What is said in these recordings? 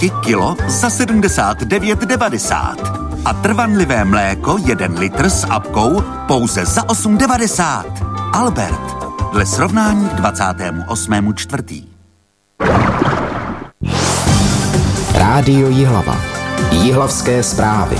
mouky kilo za 79,90. A trvanlivé mléko 1 litr s apkou pouze za 8,90. Albert. Dle srovnání k 28.4. Rádio Jihlava. Jihlavské zprávy.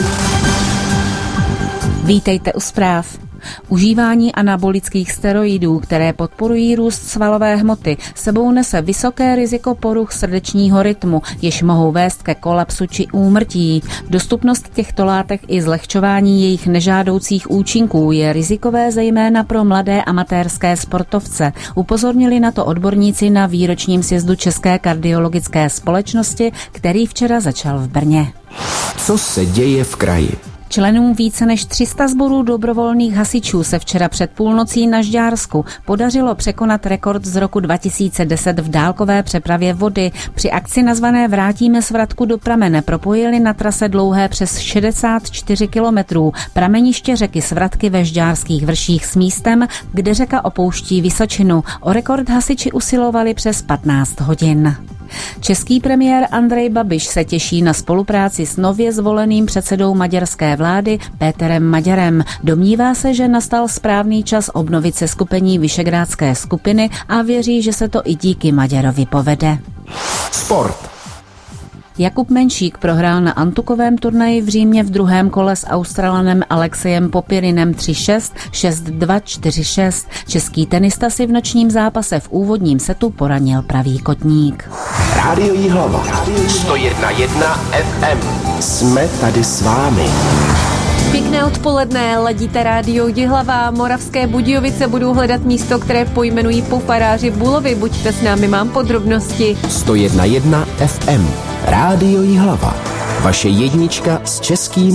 Vítejte u zpráv. Užívání anabolických steroidů, které podporují růst svalové hmoty, sebou nese vysoké riziko poruch srdečního rytmu, jež mohou vést ke kolapsu či úmrtí. Dostupnost těchto látek i zlehčování jejich nežádoucích účinků je rizikové zejména pro mladé amatérské sportovce. Upozornili na to odborníci na výročním sjezdu České kardiologické společnosti, který včera začal v Brně. Co se děje v kraji? Členům více než 300 sborů dobrovolných hasičů se včera před půlnocí na Žďársku podařilo překonat rekord z roku 2010 v dálkové přepravě vody. Při akci nazvané Vrátíme svratku do pramene propojili na trase dlouhé přes 64 kilometrů prameniště řeky Svratky ve Žďárských vrších s místem, kde řeka opouští Vysočinu. O rekord hasiči usilovali přes 15 hodin. Český premiér Andrej Babiš se těší na spolupráci s nově zvoleným předsedou maďarské vlády Péterem Maďarem. Domnívá se, že nastal správný čas obnovit seskupení Visegrádské skupiny a věří, že se to i díky Maďarovi povede. Sport. Jakub Menšík prohrál na antukovém turnaji v Římě v druhém kole s Australanem Alexejem Popirinem 3-6, 6-2, 4-6. Český tenista si v nočním zápase v úvodním setu poranil pravý kotník. Rádio Jihlava. 101,1 FM. Jsme tady s vámi. Pěkné odpoledne, ladíte Rádio Jihlava. Moravské Budějovice budou hledat místo, které pojmenují po faráři Bulovi. Buďte s námi, mám podrobnosti. 101,1 FM. Rádio Jihlava. Vaše jednička s českým